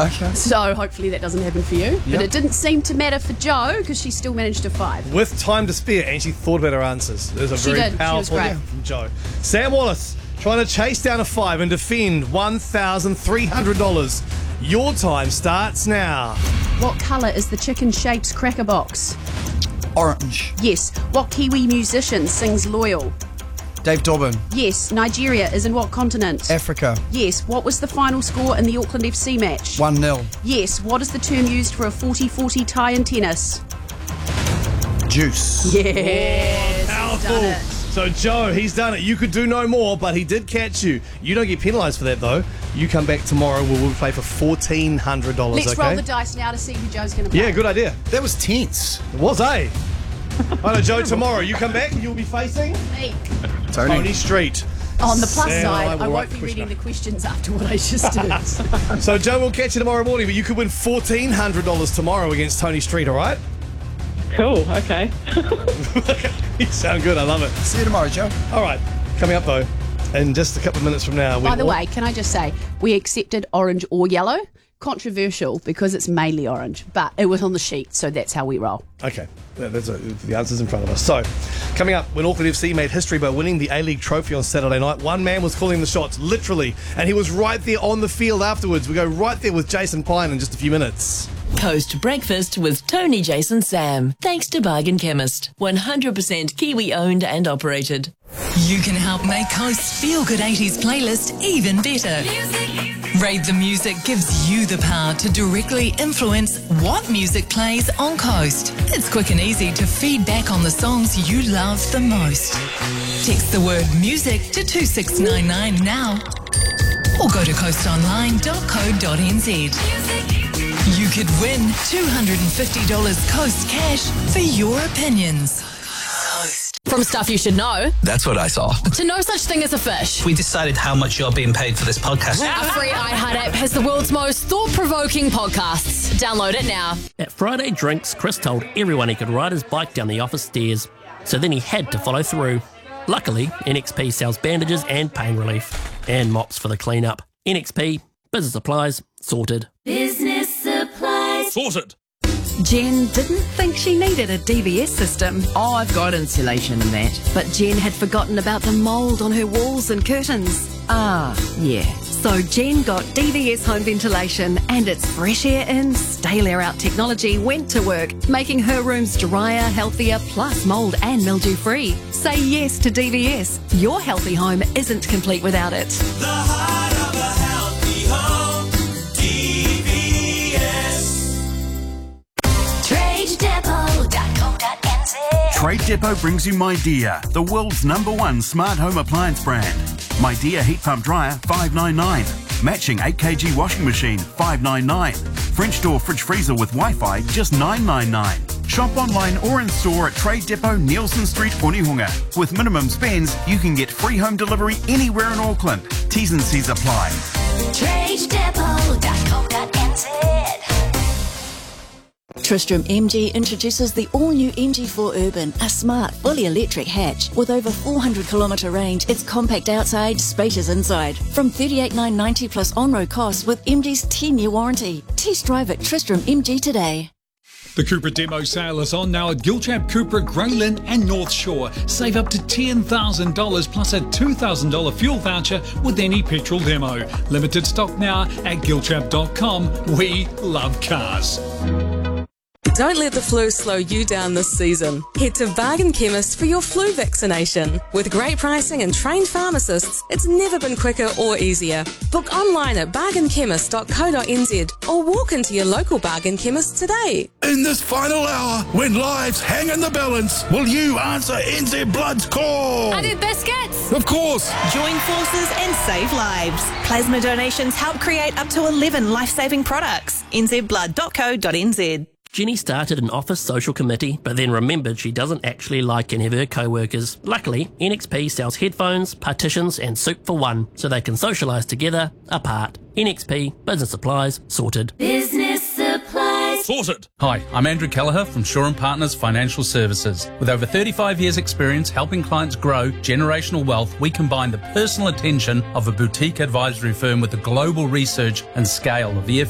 Okay. So hopefully that doesn't happen for you. But it didn't seem to matter for Jo because she still managed a 5. With time to spare, and she thought about her answers. It was a She very did. powerful She was great. from Jo. Sam Wallace trying to chase down a 5 and defend $1,300. Your time starts now. What colour is the Chicken Shapes cracker box? Orange. Yes. What Kiwi musician sings Loyal? Dave Dobbin. Yes. Nigeria is in what continent? Africa. Yes. What was the final score in the Auckland FC match? 1-0. Yes. What is the term used for a 40-40 tie in tennis? Juice. Yes. Powerful. Done it. So, Jo, he's done it. You could do no more, but he did catch you. You don't get penalised for that, though. You come back tomorrow, we'll play for $1,400, Let's okay? roll the dice now to see who Jo's going to play. Yeah, good idea. That was tense. It was, eh? I know, Jo, tomorrow you come back and you'll be facing Me. Tony Street. On the plus Sam, side, I will won't write be reading questioner. the questions after what I just did. So, Jo, we'll catch you tomorrow morning, but you could win $1,400 tomorrow against Tony Street, all right? Cool, okay. You sound good, I love it. See you tomorrow, Jo. All right, coming up, though, in just a couple of minutes from now. By the way, can I just say, we accepted orange or yellow. Controversial because it's mainly orange, but it was on the sheet, so that's how we roll. Okay, the answer's in front of us. So, coming up, when Auckland FC made history by winning the A-League trophy on Saturday night, one man was calling the shots, literally, and he was right there on the field afterwards. We go right there with Jason Pine in just a few minutes. Coast Breakfast with Tony, Jason, Sam. Thanks to Bargain Chemist. 100% Kiwi owned and operated. You can help make Coast's Feel Good 80s playlist even better. Rate the Music gives you the power to directly influence what music plays on Coast. It's quick and easy to feedback on the songs you love the most. Text the word music to 2699 now or go to coastonline.co.nz. You could win $250 Coast cash for your opinions. From stuff you should know That's what I saw. to no such thing as a fish. We decided how much you're being paid for this podcast. Our free iHeart app has the world's most thought-provoking podcasts. Download it now. At Friday Drinks, Chris told everyone he could ride his bike down the office stairs, so then he had to follow through. Luckily, NXP sells bandages and pain relief, and mops for the clean-up. NXP, business supplies, sorted. Business supplies. Sorted. Jen didn't think she needed a DVS system. Oh, I've got insulation and that. But Jen had forgotten about the mould on her walls and curtains. Ah, yeah. So Jen got DVS home ventilation, and its fresh air in, stale air out technology went to work, making her rooms drier, healthier, plus mould and mildew free. Say yes to DVS. Your healthy home isn't complete without it. The heart of a healthy home. DVS. TradeDepot.co.nz. Trade Depot brings you MyDear, the world's #1 smart home appliance brand. MyDear heat pump dryer, $599. Matching 8kg washing machine, $599. French door fridge freezer with Wi-Fi, just $999. Shop online or in store at Trade Depot, Nielsen Street, Onehunga. With minimum spends, you can get free home delivery anywhere in Auckland. T's and C's apply. TradeDepot.co.nz. Tristram MG introduces the all-new MG4 Urban, a smart, fully electric hatch. With over 400-kilometre range, it's compact outside, spacious inside. From $38,990 plus on-road costs with MG's 10-year warranty. Test drive at Tristram MG today. The Cupra demo sale is on now at Gilchap Cupra, Grey Lynn and North Shore. Save up to $10,000 plus a $2,000 fuel voucher with any petrol demo. Limited stock now at gilchap.com. We love cars. Don't let the flu slow you down this season. Head to Bargain Chemist for your flu vaccination. With great pricing and trained pharmacists, it's never been quicker or easier. Book online at bargainchemist.co.nz or walk into your local Bargain Chemist today. In this final hour, when lives hang in the balance, will you answer NZ Blood's call? I did biscuits. Of course. Join forces and save lives. Plasma donations help create up to 11 life-saving products. nzblood.co.nz. Jenny started an office social committee, but then remembered she doesn't actually like any of her co-workers. Luckily, NXP sells headphones, partitions and soup for one, so they can socialise together, apart. NXP, business supplies, sorted. Business supplies. Sorted. Hi, I'm Andrew Kelleher from Shaw & Partners Financial Services. With over 35 years' experience helping clients grow generational wealth, we combine the personal attention of a boutique advisory firm with the global research and scale of the